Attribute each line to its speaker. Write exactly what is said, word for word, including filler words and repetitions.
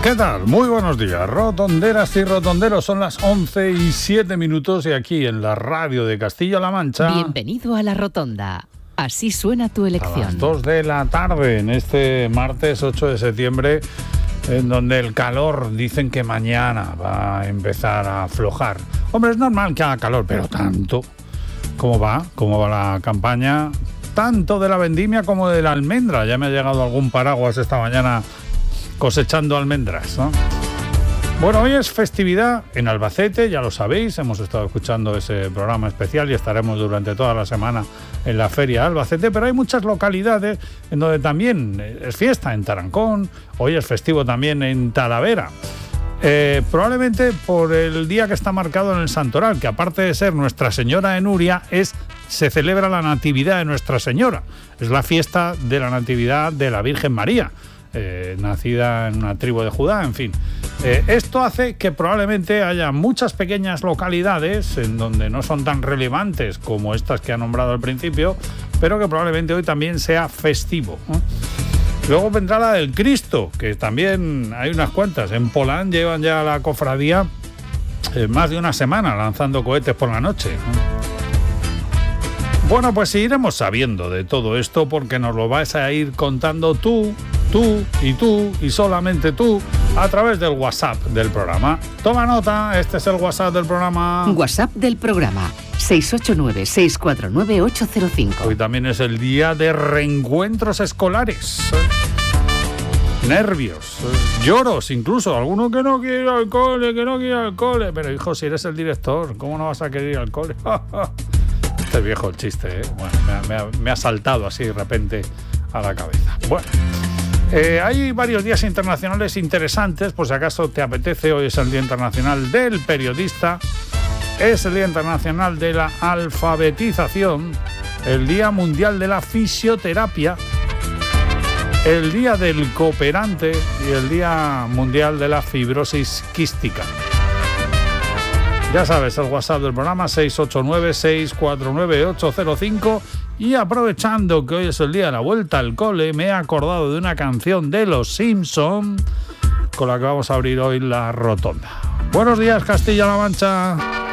Speaker 1: ¿Qué tal? Muy buenos días, rotonderas y rotonderos. Son las once y siete minutos y aquí en la radio de Castilla-La Mancha.
Speaker 2: Bienvenido a La Rotonda. Así suena tu elección.
Speaker 1: A las dos de la tarde, en este martes ocho de septiembre, en donde el calor dicen que mañana va a empezar a aflojar. Hombre, es normal que haga calor, pero tanto. ¿Cómo va? ¿Cómo va la campaña? Tanto de la vendimia como de la almendra. Ya me ha llegado algún paraguas esta mañana cosechando almendras, ¿no? Bueno, hoy es festividad en Albacete, ya lo sabéis, hemos estado escuchando ese programa especial y estaremos durante toda la semana en la Feria de Albacete, pero hay muchas localidades en donde también es fiesta, en Tarancón, hoy es festivo también en Talavera. Eh, probablemente por el día que está marcado en el Santoral, que aparte de ser Nuestra Señora de Nuria, es, se celebra la Natividad de Nuestra Señora, es la fiesta de la Natividad de la Virgen María. Eh, nacida en una tribu de Judá, en fin. Eh, esto hace que probablemente haya muchas pequeñas localidades en donde no son tan relevantes como estas que ha nombrado al principio, pero que probablemente hoy también sea festivo, ¿no? Luego vendrá la del Cristo, que también hay unas cuantas. En Polán llevan ya la cofradía eh, más de una semana lanzando cohetes por la noche, ¿no? Bueno, pues iremos sabiendo de todo esto porque nos lo vas a ir contando tú, tú y tú y solamente tú a través del WhatsApp del programa. Toma nota, este es el WhatsApp del programa.
Speaker 2: WhatsApp del programa seis ocho nueve, seis cuatro nueve, ocho cero cinco.
Speaker 1: Hoy también es el día de reencuentros escolares. Nervios, lloros incluso, alguno que no quiere ir al cole, que no quiere ir al cole. Pero hijo, si eres el director, ¿cómo no vas a querer ir al cole? Este es viejo el chiste, ¿eh? Bueno, me ha, me, ha, me ha saltado así de repente a la cabeza. Bueno, eh, hay varios días internacionales interesantes, por si acaso te apetece. Hoy es el Día Internacional del Periodista, es el Día Internacional de la Alfabetización, el Día Mundial de la Fisioterapia, el Día del Cooperante y el Día Mundial de la Fibrosis Quística. Ya sabes, el WhatsApp del programa seis ocho nueve, seis cuatro nueve, ocho cero cinco. Y aprovechando que hoy es el día de la vuelta al cole, me he acordado de una canción de Los Simpson con la que vamos a abrir hoy la rotonda. Buenos días, Castilla-La Mancha.